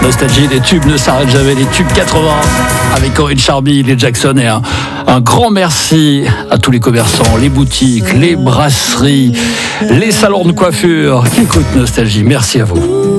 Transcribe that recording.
Nostalgie, les tubes ne s'arrêtent jamais, les tubes 80 avec Corinne Charby, les Jackson et un grand merci à tous les commerçants, les boutiques, les brasseries, les salons de coiffure qui écoutent Nostalgie. Merci à vous.